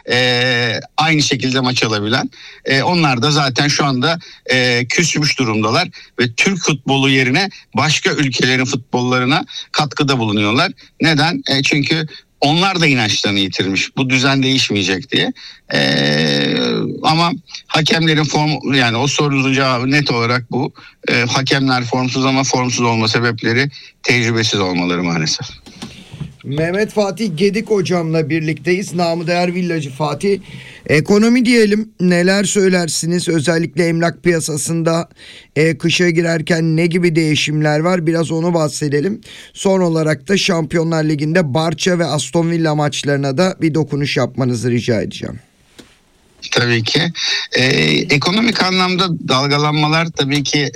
aynı şekilde maç alabilen. Onlar da zaten şu anda küsmüş durumdalar ve Türk futbolu yerine başka ülkelerin futbollarına katkıda bulunuyorlar. Neden? Çünkü onlar da inançlarını yitirmiş. Bu düzen değişmeyecek diye. Ama hakemlerin yani o sorunun cevabı net olarak bu. Hakemler formsuz ama formsuz olma sebepleri tecrübesiz olmaları maalesef. Mehmet Fatih Gedik hocamla birlikteyiz. Namı değer Villacı Fatih. Ekonomi diyelim, neler söylersiniz? Özellikle emlak piyasasında kışa girerken ne gibi değişimler var? Biraz onu bahsedelim. Son olarak da Şampiyonlar Ligi'nde Barça ve Aston Villa maçlarına da bir dokunuş yapmanızı rica edeceğim. Tabii ki. Ekonomik anlamda dalgalanmalar tabii ki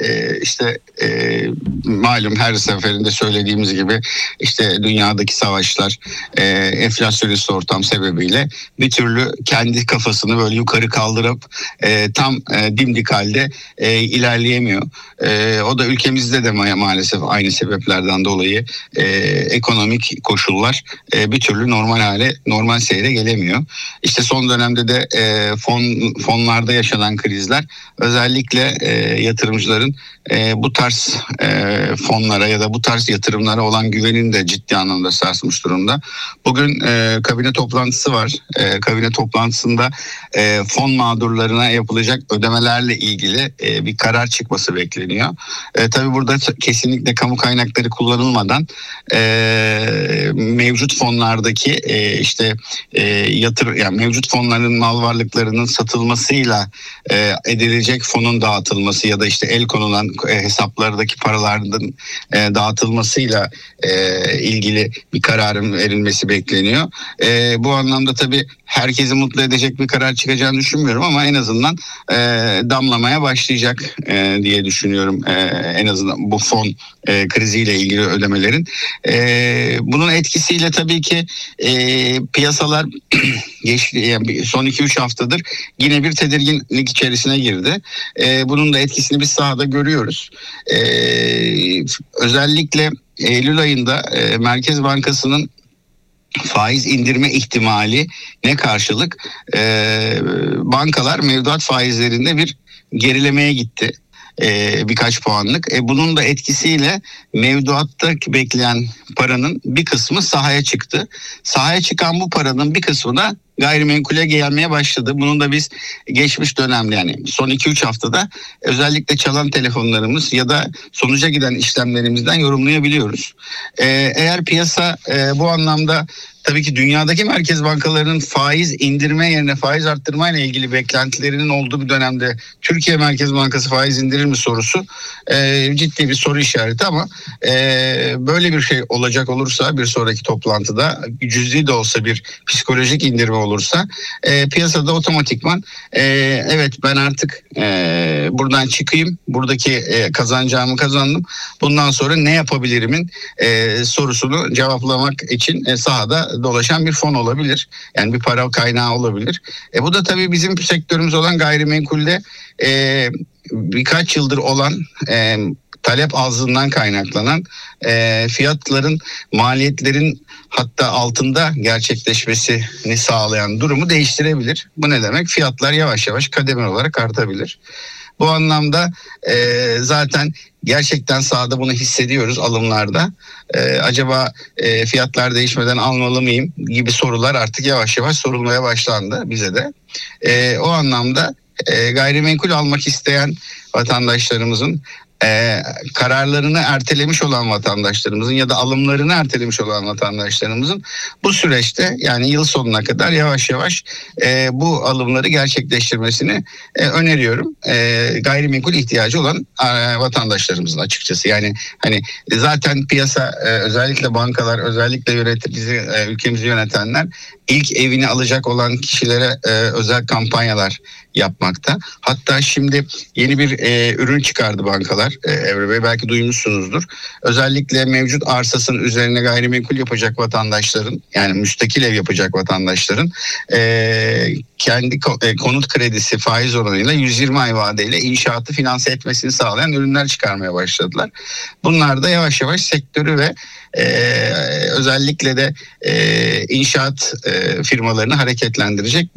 malum her seferinde söylediğimiz gibi işte dünyadaki savaşlar, enflasyonist ortam sebebiyle bir türlü kendi kafasını böyle yukarı kaldırıp tam dimdik halde ilerleyemiyor. O da ülkemizde de maalesef aynı sebeplerden dolayı ekonomik koşullar bir türlü normal seyre gelemiyor. İşte son dönemde de fonlarda yaşanan krizler özellikle yatırımcıların bu tarz fonlara ya da bu tarz yatırımlara olan güvenini de ciddi anlamda sarsmış durumda. Bugün kabine toplantısı var. Kabine toplantısında fon mağdurlarına yapılacak ödemelerle ilgili bir karar çıkması bekleniyor. Tabii burada kesinlikle kamu kaynakları kullanılmadan mevcut fonlardaki yani mevcut fonların mal varlıklarının satılmasıyla edilecek fonun dağıtılması ya da işte el konulan hesaplardaki paraların dağıtılmasıyla ilgili bir kararın verilmesi bekleniyor. Bu anlamda tabii herkesi mutlu edecek bir karar çıkacağını düşünmüyorum ama en azından damlamaya başlayacak diye düşünüyorum. En azından bu fon kriziyle ilgili ödemelerin. Bunun etkisiyle tabii ki piyasalar son 2-3 haftadır yine bir tedirginlik içerisine girdi. Bunun da etkisini biz sahada görüyoruz. Özellikle Eylül ayında Merkez Bankası'nın faiz indirme ihtimali ne karşılık bankalar mevduat faizlerinde bir gerilemeye gitti. Birkaç puanlık. Bunun da etkisiyle mevduatta bekleyen paranın bir kısmı sahaya çıktı. Sahaya çıkan bu paranın bir kısmı da gayrimenkule gelmeye başladı. Bunun da biz geçmiş dönemde yani son 2-3 haftada özellikle çalan telefonlarımız ya da sonuca giden işlemlerimizden yorumlayabiliyoruz. Eğer piyasa bu anlamda tabii ki dünyadaki merkez bankalarının faiz indirme yerine faiz arttırma ile ilgili beklentilerinin olduğu bir dönemde Türkiye Merkez Bankası faiz indirir mi sorusu ciddi bir soru işareti ama böyle bir şey olacak olursa bir sonraki toplantıda cüzi de olsa bir psikolojik indirme olursa piyasada otomatikman evet ben artık buradan çıkayım, buradaki kazanacağımı kazandım, bundan sonra ne yapabilirimin sorusunu cevaplamak için sahada dolaşan bir fon olabilir. Yani bir para kaynağı olabilir. Bu da tabii bizim sektörümüz olan gayrimenkulde birkaç yıldır olan talep azlığından kaynaklanan fiyatların maliyetlerin hatta altında gerçekleşmesini sağlayan durumu değiştirebilir. Bu ne demek? Fiyatlar yavaş yavaş kademeli olarak artabilir. Bu anlamda zaten gerçekten sahada bunu hissediyoruz alımlarda. Acaba fiyatlar değişmeden almalı mıyım gibi sorular artık yavaş yavaş sorulmaya başlandı bize de. O anlamda gayrimenkul almak isteyen vatandaşlarımızın kararlarını ertelemiş olan vatandaşlarımızın ya da alımlarını ertelemiş olan vatandaşlarımızın bu süreçte yani yıl sonuna kadar yavaş yavaş bu alımları gerçekleştirmesini öneriyorum. Gayrimenkul ihtiyacı olan vatandaşlarımızın açıkçası. Yani hani zaten piyasa özellikle bankalar, özellikle ülkemizi yönetenler ilk evini alacak olan kişilere özel kampanyalar yapmakta. Hatta şimdi yeni bir ürün çıkardı bankalar. Evre Bey belki duymuşsunuzdur. Özellikle mevcut arsasının üzerine gayrimenkul yapacak vatandaşların yani müstakil ev yapacak vatandaşların kendi konut kredisi faiz oranıyla 120 ay vadeyle inşaatı finanse etmesini sağlayan ürünler çıkarmaya başladılar. Bunlar da yavaş yavaş sektörü ve özellikle de inşaat firmalarını hareketlendirecek